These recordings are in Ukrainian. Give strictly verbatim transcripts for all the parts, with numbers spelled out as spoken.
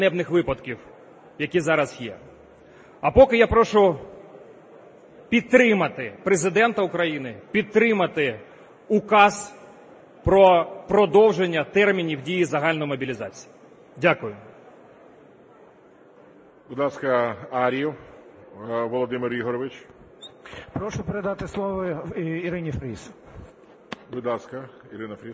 ганебних випадків, які зараз є. А поки я прошу підтримати Президента України, підтримати указ про продовження термінів дії загальної мобілізації. Дякую. Будь ласка, Ар'єв Володимир Ігорович. Прошу передати слово Ірині Фріз. Будь ласка, Ірина Фріз.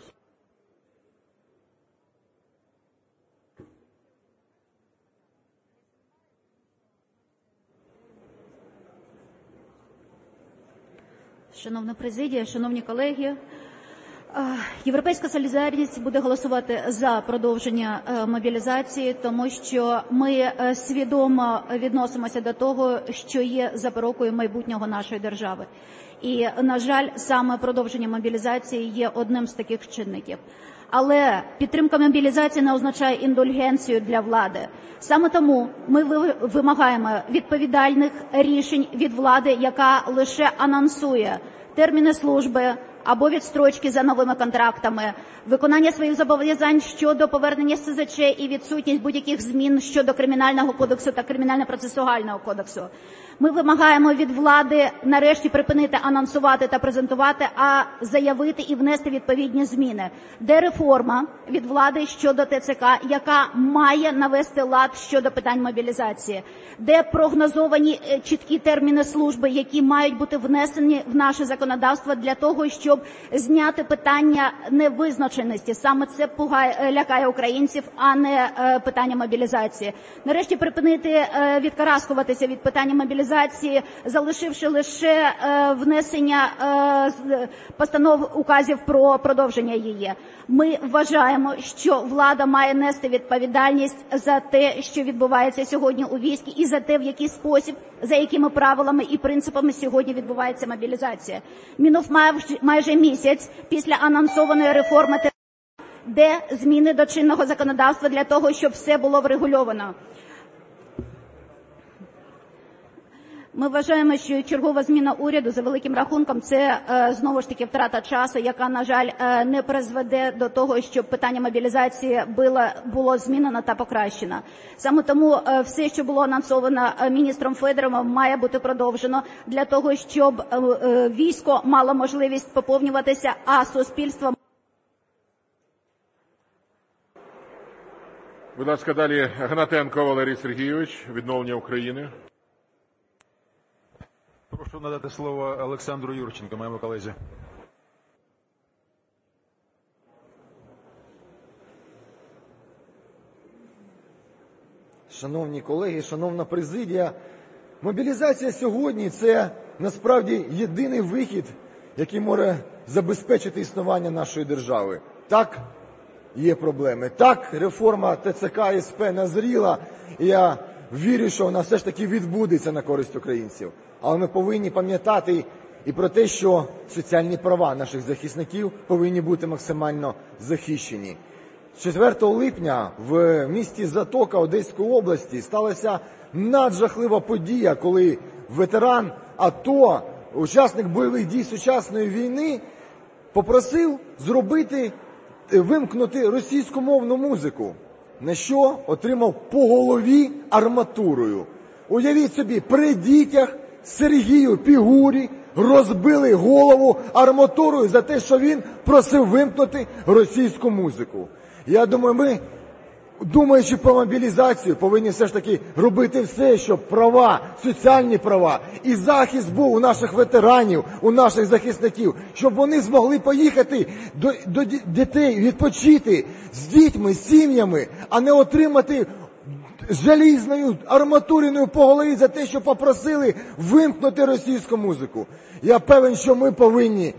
Шановна президія, шановні колеги, Європейська солідарність буде голосувати за продовження мобілізації, тому що ми свідомо відносимося до того, що є запорукою майбутнього нашої держави. І, на жаль, саме продовження мобілізації є одним з таких чинників. Але підтримка мобілізації не означає індульгенцію для влади. Саме тому ми вимагаємо відповідальних рішень від влади, яка лише анонсує терміни служби або відстрочки за новими контрактами, виконання своїх зобов'язань щодо повернення ес зет че і відсутність будь-яких змін щодо Кримінального кодексу та Кримінально-процесуального кодексу. Ми вимагаємо від влади нарешті припинити анонсувати та презентувати, а заявити і внести відповідні зміни. Де реформа від влади щодо те це ка, яка має навести лад щодо питань мобілізації? Де прогнозовані чіткі терміни служби, які мають бути внесені в наше законодавство для того, щоб зняти питання невизначеності? Саме це пугає, лякає українців, а не е, питання мобілізації. Нарешті припинити е, відкараскуватися від питання мобілізації, залишивши лише е, внесення е, постанов указів про продовження її. Ми вважаємо, що влада має нести відповідальність за те, що відбувається сьогодні у війську, і за те, в який спосіб, за якими правилами і принципами сьогодні відбувається мобілізація. Минув майже місяць після анонсованої реформи, де зміни до чинного законодавства для того, щоб все було врегульовано. Ми вважаємо, що чергова зміна уряду, за великим рахунком, це е, знову ж таки втрата часу, яка, на жаль, е, не призведе до того, щоб питання мобілізації було, було змінено та покращено. Саме тому е, все, що було анонсовано міністром Федоровим, має бути продовжено для того, щоб е, е, військо мало можливість поповнюватися, а суспільство... Будь ласка, далі Гнатенко Валерій Сергійович, «Відновлення України». Прошу надати слово Олександру Юрченку, моєму колезі. Шановні колеги, шановна президія, мобілізація сьогодні – це насправді єдиний вихід, який може забезпечити існування нашої держави. Так, є проблеми. Так, реформа те це ка і ес пе назріла, і я вірю, що вона все ж таки відбудеться на користь українців. Але ми повинні пам'ятати і про те, що соціальні права наших захисників повинні бути максимально захищені. четвертого липня в місті Затока Одеської області сталася наджахлива подія, коли ветеран АТО, учасник бойових дій сучасної війни, попросив зробити, вимкнути російськомовну музику, на що отримав по голові арматурою. Уявіть собі, при дітях Сергію Пігурі розбили голову арматурою за те, що він просив вимкнути російську музику. Я думаю, ми, думаючи про мобілізацію, повинні все ж таки робити все, щоб права, соціальні права і захист був у наших ветеранів, у наших захисників, щоб вони змогли поїхати до, до дітей, відпочити з дітьми, з сім'ями, а не отримати желізною арматуриною по голові за те, що попросили вимкнути російську музику. Я певен, що ми повинні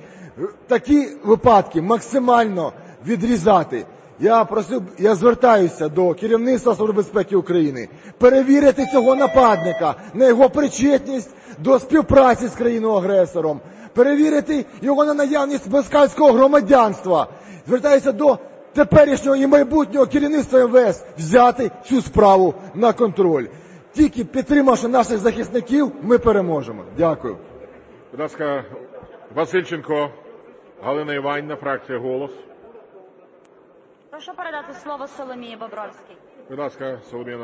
такі випадки максимально відрізати. Я просив, я звертаюся до керівництва Служби безпеки України перевірити цього нападника на його причетність до співпраці з країною-агресором, перевірити його на наявність москальського громадянства. Звертаюся до теперішнього і майбутнього керівництва ем ве ес взяти цю справу на контроль. Тільки підтримавши наших захисників, ми переможемо. Дякую. Будь ласка, Васильченко Галина Іванівна, фракція «Голос». Прошу передати слово Соломії Бобровській. Будь ласка, Соломія